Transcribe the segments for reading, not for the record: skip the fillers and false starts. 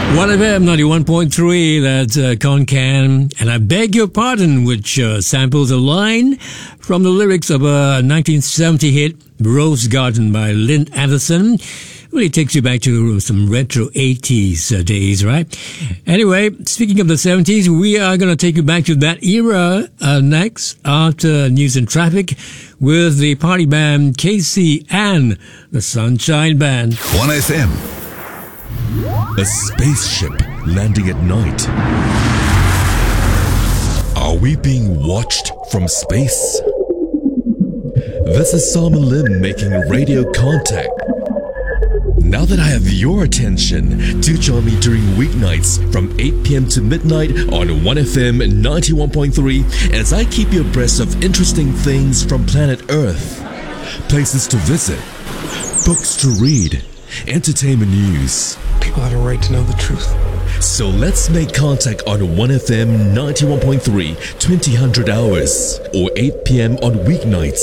1FM 91.3, that's Con-Can. And I beg your pardon, which samples a line from the lyrics of a 1970 hit, Rose Garden by Lynn Anderson. Really takes you back to some retro 80s days, right? Anyway, speaking of the 70s, we are going to take you back to that era next after News and Traffic with the party band Casey and the Sunshine Band. 1FM. A spaceship landing at night. Are we being watched from space? This is Simon Lim making radio contact. Now that I have your attention, do join me during weeknights from 8 p.m. to midnight on 1FM 91.3 as I keep you abreast of interesting things from planet Earth. Places to visit, books to read, entertainment news. People have a right to know the truth. So let's make contact on 1FM 91.3, 2000 hours, or 8 p.m. on weeknights.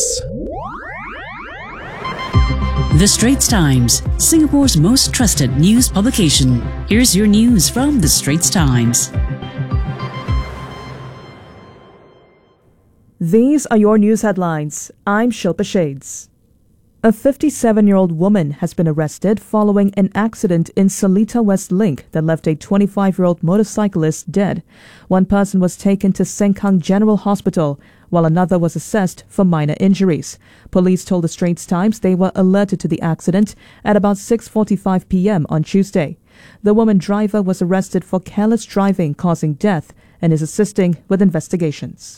The Straits Times, Singapore's most trusted news publication. Here's your news from The Straits Times. These are your news headlines. I'm Shilpa Shades. A 57-year-old woman has been arrested following an accident in Seletar West Link that left a 25-year-old motorcyclist dead. One person was taken to Sengkang General Hospital, while another was assessed for minor injuries. Police told the Straits Times they were alerted to the accident at about 6:45 p.m. on Tuesday. The woman driver was arrested for careless driving causing death and is assisting with investigations.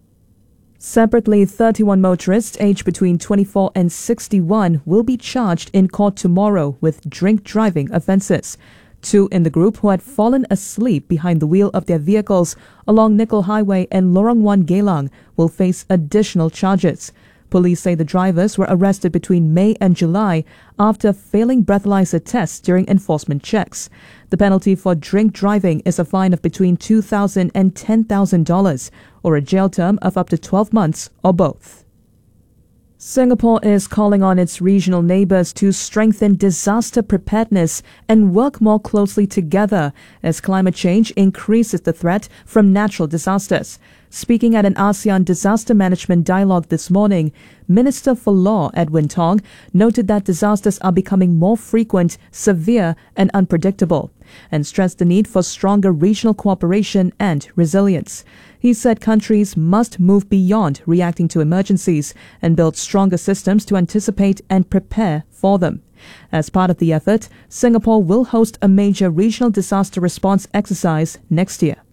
Separately, 31 motorists aged between 24 and 61 will be charged in court tomorrow with drink driving offences. Two in the group who had fallen asleep behind the wheel of their vehicles along Nickel Highway and Lorong 1 Geylang will face additional charges. Police say the drivers were arrested between May and July after failing breathalyzer tests during enforcement checks. The penalty for drink driving is a fine of between $2,000 and $10,000 or a jail term of up to 12 months or both. Singapore is calling on its regional neighbours to strengthen disaster preparedness and work more closely together as climate change increases the threat from natural disasters. Speaking at an ASEAN Disaster Management Dialogue this morning, Minister for Law Edwin Tong noted that disasters are becoming more frequent, severe and unpredictable, and stressed the need for stronger regional cooperation and resilience. He said countries must move beyond reacting to emergencies and build stronger systems to anticipate and prepare for them. As part of the effort, Singapore will host a major regional disaster response exercise next year.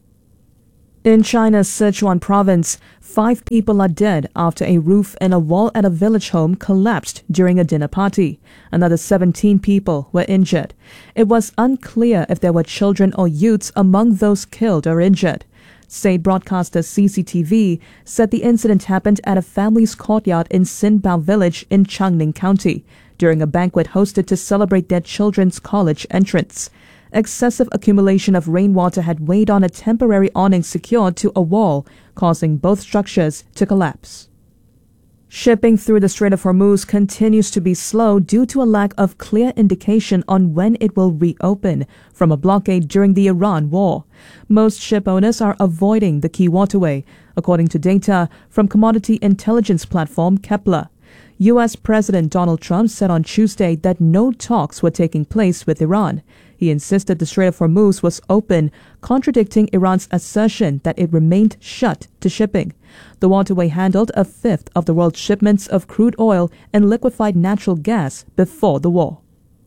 In China's Sichuan province, 5 people are dead after a roof and a wall at a village home collapsed during a dinner party. Another 17 people were injured. It was unclear if there were children or youths among those killed or injured. State broadcaster CCTV said the incident happened at a family's courtyard in Sinbao village in Changning County during a banquet hosted to celebrate their children's college entrance. Excessive accumulation of rainwater had weighed on a temporary awning secured to a wall, causing both structures to collapse. Shipping through the Strait of Hormuz continues to be slow due to a lack of clear indication on when it will reopen from a blockade during the Iran war. Most ship owners are avoiding the key waterway, according to data from commodity intelligence platform Kepler. U.S. President Donald Trump said on Tuesday that no talks were taking place with Iran. He insisted the Strait of Hormuz was open, contradicting Iran's assertion that it remained shut to shipping. The waterway handled a fifth of the world's shipments of crude oil and liquefied natural gas before the war.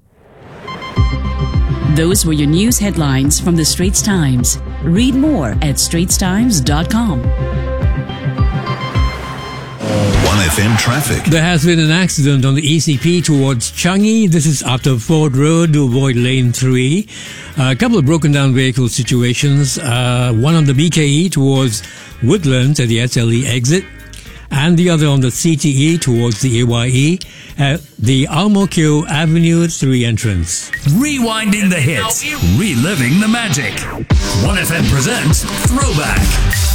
Those were your news headlines from The Straits Times. Read more at straitstimes.com. 1FM traffic. There has been an accident on the ECP towards Changi. This is after Ford Road to avoid lane 3. A couple of broken down vehicle situations. One on the BKE towards Woodlands at the SLE exit, and the other on the CTE towards the AYE at the Ang Mo Kio Avenue 3 entrance. Rewinding the hits, reliving the magic. 1FM presents Throwback.